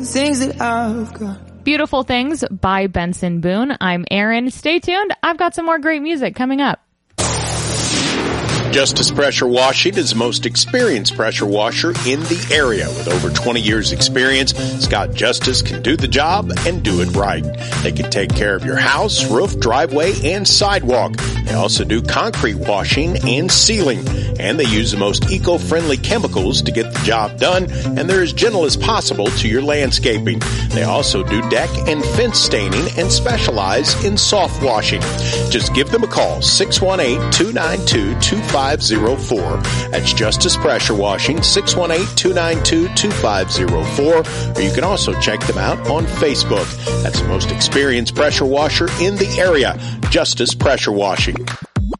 things that I've got. Beautiful Things by Benson Boone. I'm Erin. Stay tuned. I've got some more great music coming up. Justice Pressure Washing is the most experienced pressure washer in the area. With over 20 years experience, Scott Justice can do the job and do it right. They can take care of your house, roof, driveway, and sidewalk. They also do concrete washing and sealing. And they use the most eco-friendly chemicals to get the job done, and they're as gentle as possible to your landscaping. They also do deck and fence staining and specialize in soft washing. Just give them a call, 618-292-2504. That's Justice Pressure Washing, 618-292-2504. Or you can also check them out on Facebook. That's the most experienced pressure washer in the area, Justice Pressure Washing.